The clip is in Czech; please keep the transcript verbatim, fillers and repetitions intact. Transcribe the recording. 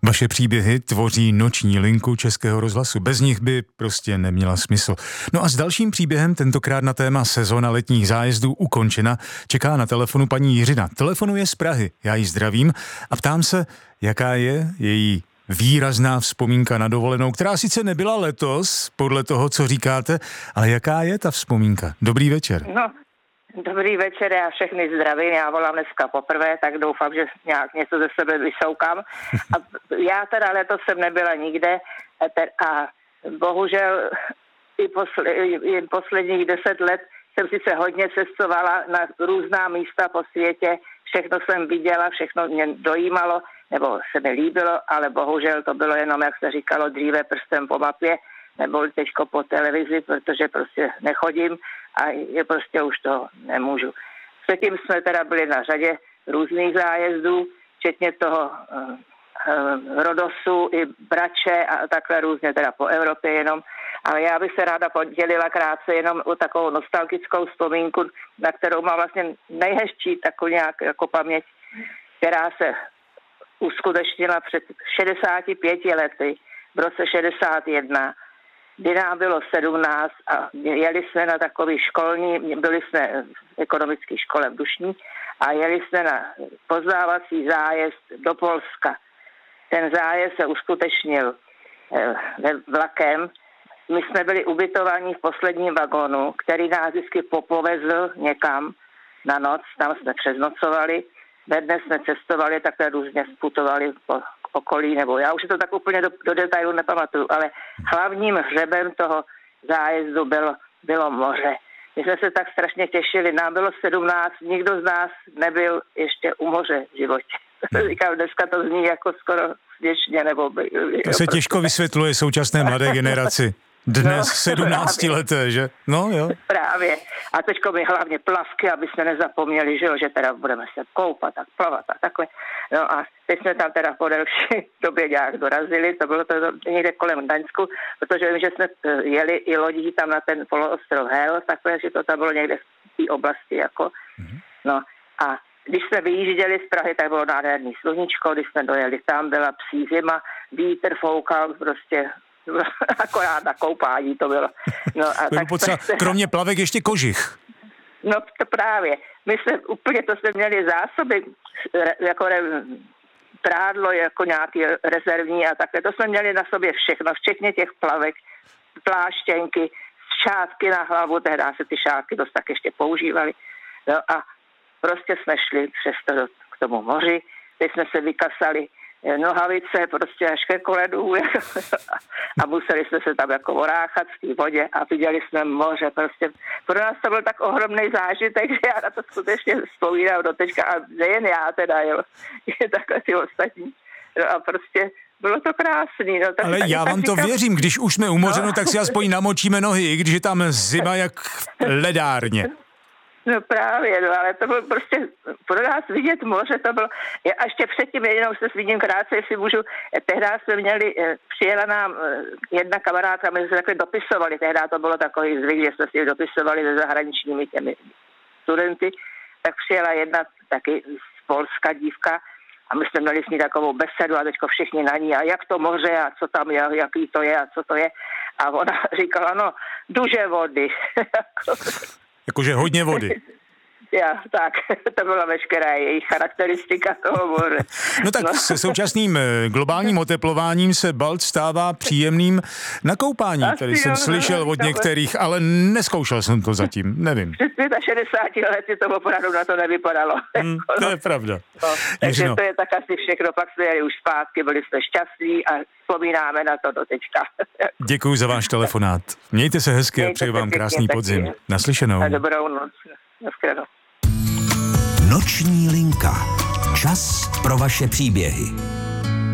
Vaše příběhy tvoří noční linku Českého rozhlasu. Bez nich by prostě neměla smysl. No a s dalším příběhem, tentokrát na téma sezóna letních zájezdů ukončena, čeká na telefonu paní Jiřina. Telefonuje z Prahy, já ji zdravím a ptám se, jaká je její výrazná vzpomínka na dovolenou, která sice nebyla letos, podle toho, co říkáte, ale jaká je ta vzpomínka? Dobrý večer. No, dobrý večer, já všechny zdravím, já volám dneska poprvé, tak doufám, že nějak něco ze sebe vysoukám. A já teda letos jsem nebyla nikde a bohužel i, posle, i posledních deset let jsem sice hodně cestovala na různá místa po světě, všechno jsem viděla, všechno mě dojímalo, nebo se mi líbilo, ale bohužel to bylo jenom, jak se říkalo dříve, prstem po mapě, nebo teďko po televizi, protože prostě nechodím a je prostě už to nemůžu. Předtím jsme teda byli na řadě různých zájezdů, včetně toho uh, uh, Rodosu i Brače a takhle různě teda po Evropě jenom. Ale já bych se ráda podělila krátce jenom o takovou nostalgickou vzpomínku, na kterou mám vlastně nejhezčí takovou nějak jako paměť, která se uskutečnila před šedesáti pěti lety, v roce šedesát jedna, kdy nám bylo sedmnáct a jeli jsme na takový školní, byli jsme v ekonomické škole v Dušní a jeli jsme na poznávací zájezd do Polska. Ten zájezd se uskutečnil eh, vlakem. My jsme byli ubytovaní v posledním vagónu, který nás vždycky popovezl někam na noc, tam jsme přeznocovali. Ve dne jsme cestovali, takhle různě sputovali po okolí, nebo já už si to tak úplně do, do detailu nepamatuju, ale hlavním hřebem toho zájezdu bylo, bylo moře. My jsme se tak strašně těšili, nám bylo sedmnáct, nikdo z nás nebyl ještě u moře v životě. Říkám, dneska to zní jako skoro směšně, nebo... To jo, se těžko prostě vysvětluje současné mladé generaci. Dnes no, sedmnáctileté, že? No jo. Právě. A teďko mi hlavně plavky, aby jsme nezapomněli, že, jo, že teda budeme se koupat a plavat a takhle. No a teď jsme tam teda po delší době nějak dorazili, to bylo to někde kolem Gdaňsku, protože vím, že jsme jeli i lodí tam na ten poloostrov Hel, takhle, že to tam bylo někde v té oblasti jako. No a když jsme vyjížděli z Prahy, tak bylo nádherný sluníčko, když jsme dojeli tam, byla psí zima, vítr foukal prostě akorát na koupání to bylo. No a tak potřeba, se... Kromě plavek ještě kožich. No to právě. My jsme úplně, to jsme měli zásoby, jako re, prádlo, jako nějaký rezervní a takhle. To jsme měli na sobě všechno, včetně těch plavek, pláštěnky, šátky na hlavu, tehdy se ty šátky dost tak ještě používaly. No a prostě jsme šli přes to do, k tomu moři, teď jsme se vykasali nohavice prostě až ke kolenům a museli jsme se tam jako oráchat v té vodě a viděli jsme moře. Prostě pro nás to byl tak ohromný zážitek, že já na to skutečně vzpomínám do teďka a nejen já teda, jo, je takhle ty ostatní. No a prostě bylo to krásný. No, tak, ale tak, já tak vám to říkám... věřím, když už jsme u moře, no. tak si aspoň namočíme nohy, i když je tam zima jak ledárně. No právě, no, ale to bylo prostě pro nás vidět moře, to bylo, a ještě předtím, jenom se zmíním krátce, jestli můžu, tehdy jsme měli, přijela nám jedna kamarádka, my jsme se takhle dopisovali, tehdy to bylo takový zvyk, že jsme si dopisovali se zahraničními těmi studenty, tak přijela jedna taky z Polska dívka a my jsme měli s ní takovou besedu a teďko všichni na ní a jak to moře a co tam je, jaký to je a co to je a ona říkala, no, duže vody. Jakože hodně vody. Já, tak, to byla veškerá jejich charakteristika toho moře. No tak no. Se současným globálním oteplováním se Balt stává příjemným na koupání. Asi Tady jsem jo, slyšel no, od některých, ale neskoušel jsem to zatím, nevím. Před šedesáti lety to opravdu na to nevypadalo. Hmm, to je pravda. No, takže to je tak asi všechno, pak jsme jeli už zpátky, byli jsme šťastní a vzpomínáme na to do teďka. Děkuji za váš telefonát. Mějte se hezky Mějte a přeji vám krásný podzim. Taky. Naslyšenou. A dobrou noc. Naschledanou. Noční linka. Čas pro vaše příběhy.